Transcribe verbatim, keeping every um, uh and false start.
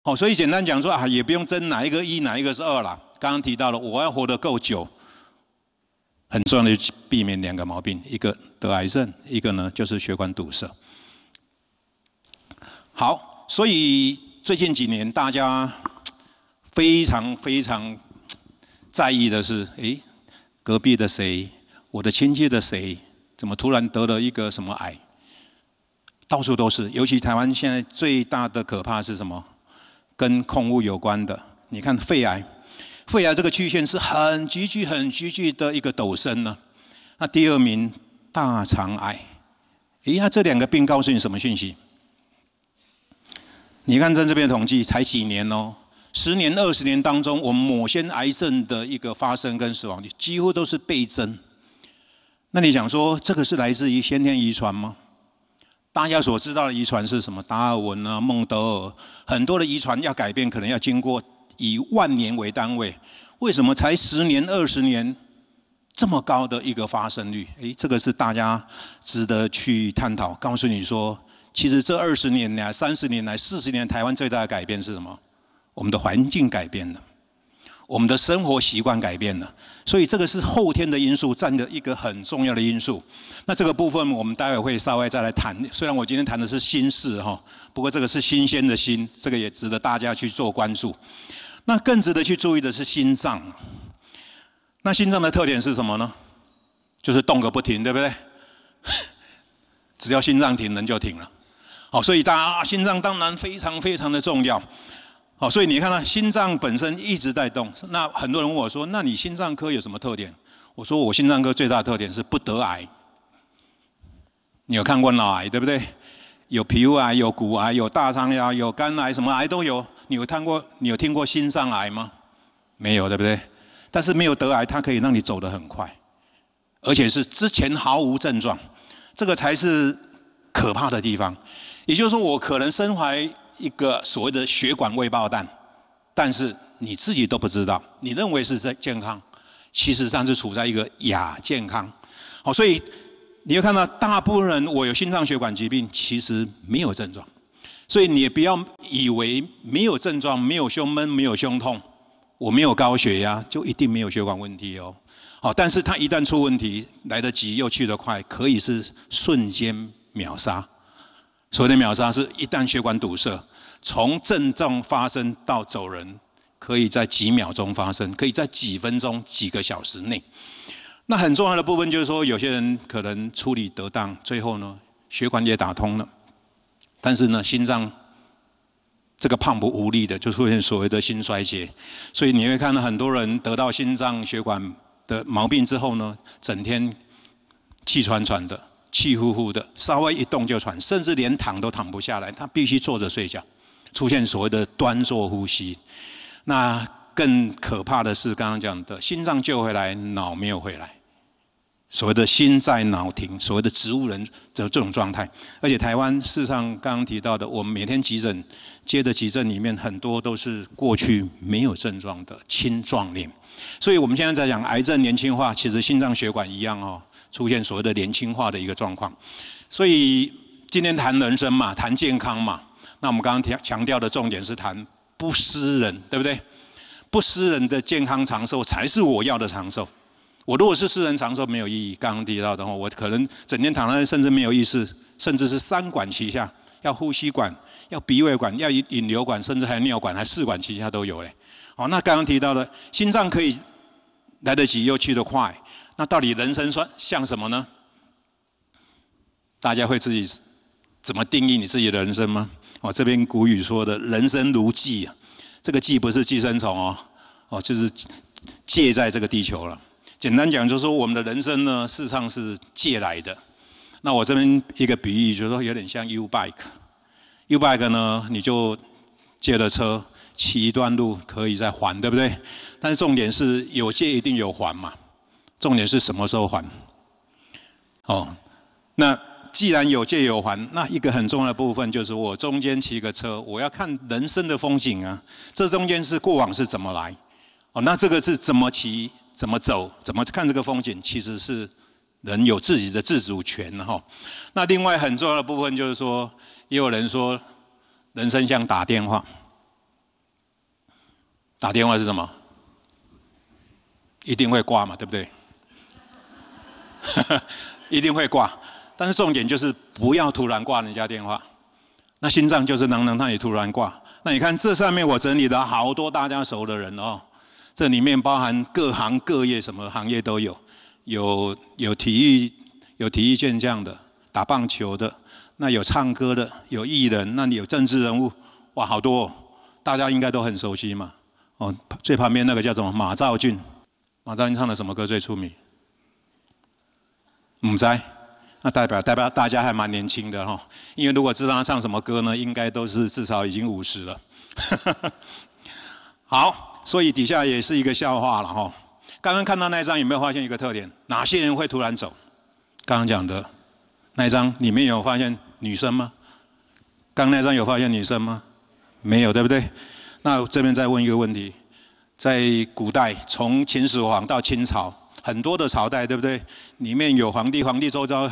哦，所以简单讲说啊，也不用争哪一个一，哪一个是二啦。刚刚提到了，我要活得够久，很重要的就是避免两个毛病，一个得癌症，一个呢就是血管堵塞。好，所以最近几年大家非常非常在意的是，诶，隔壁的谁，我的亲戚的谁，怎么突然得了一个什么癌？到处都是，尤其台湾现在最大的可怕是什么？跟空污有关的。你看肺癌，肺癌这个曲线是很急剧、很急剧的一个陡升呢。那第二名大肠癌，诶，那这两个病告诉你什么讯息？你看在这边统计才几年哦，十年、二十年当中，我们某些癌症的一个发生跟死亡率几乎都是倍增。那你想说，这个是来自于先天遗传吗？大家所知道的遗传是什么？达尔文啊、孟德尔，很多的遗传要改变，可能要经过以万年为单位。为什么才十年、二十年这么高的一个发生率？诶，这个是大家值得去探讨。告诉你说，其实这二十年来、三十年来、四十年，台湾最大的改变是什么？我们的环境改变了。我们的生活习惯改变了，所以这个是后天的因素占的一个很重要的因素。那这个部分我们待会会稍微再来谈。虽然我今天谈的是新事哈，不过这个是新鲜的新，这个也值得大家去做关注。那更值得去注意的是心脏。那心脏的特点是什么呢？就是动个不停，对不对？只要心脏停，人就停了。好，所以大家心脏当然非常非常的重要。好，所以你看到心脏本身一直在动。那很多人问我说：“那你心脏科有什么特点？”我说：“我心脏科最大的特点是不得癌。”你有看过脑癌对不对？有皮肤癌、有骨癌、有大肠癌、有肝癌，什么癌都有。你有看过？你有听过心脏癌吗？没有，对不对？但是没有得癌，它可以让你走得很快，而且是之前毫无症状，这个才是可怕的地方。也就是说，我可能身怀一个所谓的血管未爆弹，但是你自己都不知道，你认为是在健康，其实上是处在一个亚健康。好，所以你会看到大部分人我有心脏血管疾病，其实没有症状，所以你也不要以为没有症状、没有胸闷、没有胸痛，我没有高血压就一定没有血管问题哦。好，但是它一旦出问题，来得及又去得快，可以是瞬间秒杀。所谓的秒杀是一旦血管堵塞，从症状发生到走人，可以在几秒钟发生，可以在几分钟、几个小时内。那很重要的部分就是说，有些人可能处理得当，最后呢血管也打通了，但是呢心脏这个胖不无力的，就出现所谓的心衰竭。所以你会看到很多人得到心脏血管的毛病之后呢，整天气喘喘的。气呼呼的，稍微一动就喘，甚至连躺都躺不下来，他必须坐着睡觉，出现所谓的端坐呼吸。那更可怕的是刚刚讲的，心脏救回来，脑没有回来，所谓的心在脑停，所谓的植物人的这种状态。而且台湾事实上刚刚提到的，我们每天急诊接的急诊里面，很多都是过去没有症状的青壮年。所以我们现在在讲癌症年轻化，其实心脏血管一样哦。出现所谓的年轻化的一个状况，所以今天谈人生嘛，谈健康嘛，那我们刚刚强调的重点是谈不失人，对不对？不失人的健康长寿才是我要的长寿。我如果是失人长寿没有意义，刚刚提到的话，我可能整天躺在那，甚至没有意识，甚至是三管齐下，要呼吸管、要鼻胃管、要引流管，甚至还有尿管，还四管齐下都有嘞。好，那刚刚提到的心脏可以来得及又去得快。那到底人生算像什么呢？大家会自己怎么定义你自己的人生吗？哦，这边古语说的人生如寄啊，这个寄不是寄生虫哦，哦就是借在这个地球了。简单讲就是说，我们的人生呢，事实上是借来的。那我这边一个比喻，就是说有点像 U bike，U bike 呢，你就借了车，骑一段路可以再还，对不对？但是重点是有借一定有还嘛。重点是什么时候还？哦，那既然有借有还，那一个很重要的部分就是我中间骑个车，我要看人生的风景啊。这中间是过往是怎么来？哦，那这个是怎么骑、怎么走、怎么看这个风景，其实是人有自己的自主权哈、哦。那另外很重要的部分就是说，也有人说，人生像打电话， 打电话是什么？一定会挂嘛，对不对？一定会挂，但是重点就是不要突然挂人家电话。那心脏就是能能让你突然挂。那你看这上面我整理了好多大家熟的人哦，这里面包含各行各业，什么行业都有，有有体育有体育健将的，打棒球的，那有唱歌的，有艺人，那你有政治人物，哇，好多哦，大家应该都很熟悉嘛。哦，最旁边那个叫什么马兆骏，马兆骏唱的什么歌最出名？唔知，那代表代表大家还蛮年轻的哈，因为如果知道他唱什么歌呢，应该都是至少已经五十了。好，所以底下也是一个笑话了哈。刚刚看到那一张有没有发现一个特点？哪些人会突然走？刚刚讲的那一张里面有发现女生吗？刚那张有发现女生吗？没有，对不对？那这边再问一个问题，在古代从秦始皇到清朝。很多的朝代，对不对？里面有皇帝，皇帝周遭